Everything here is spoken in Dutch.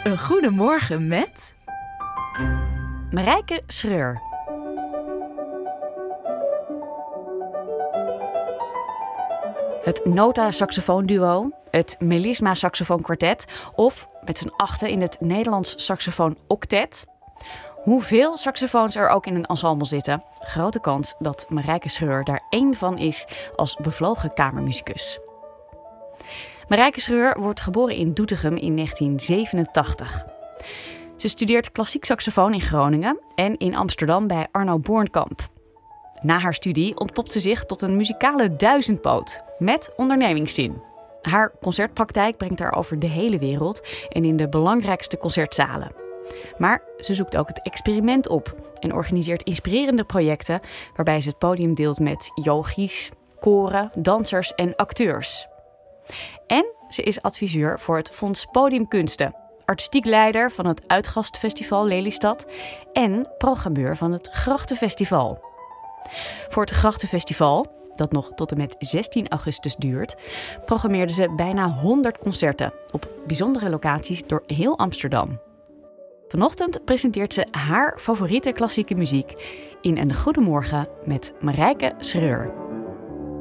Een goedemorgen met Marijke Schreur. Het nota-saxofoonduo, het melisma-saxofoonkwartet of met z'n achten in het Nederlands saxofoon-octet. Hoeveel saxofoons er ook in een ensemble zitten, grote kans dat Marijke Schreur daar één van is als bevlogen kamermusicus. Marijke Schreur wordt geboren in Doetinchem in 1987. Ze studeert klassiek saxofoon in Groningen en in Amsterdam bij Arno Bornkamp. Na haar studie ontpopt ze zich tot een muzikale duizendpoot met ondernemingszin. Haar concertpraktijk brengt haar over de hele wereld en in de belangrijkste concertzalen. Maar ze zoekt ook het experiment op en organiseert inspirerende projecten waarbij ze het podium deelt met yogis, koren, dansers en acteurs. En ze is adviseur voor het Fonds Podiumkunsten, artistiek leider van het Uitgastfestival Lelystad en programmeur van het Grachtenfestival. Voor het Grachtenfestival, dat nog tot en met 16 augustus duurt, programmeerde ze bijna 100 concerten op bijzondere locaties door heel Amsterdam. Vanochtend presenteert ze haar favoriete klassieke muziek in Een Goedemorgen met Marijke Schreur.